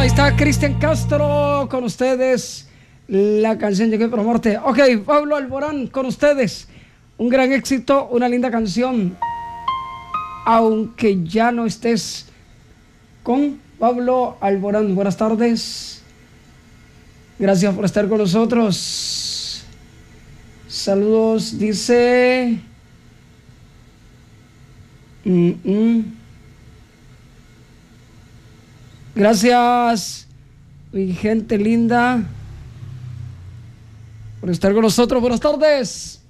ahí está Cristian Castro con ustedes. La canción Llegué por Amarte. Ok, Pablo Alborán con ustedes. Un gran éxito, una linda canción. Aunque ya no estés, con Pablo Alborán. Buenas tardes. Gracias por estar con nosotros. Saludos, dice. Gracias, mi gente linda, por estar con nosotros. Buenas tardes.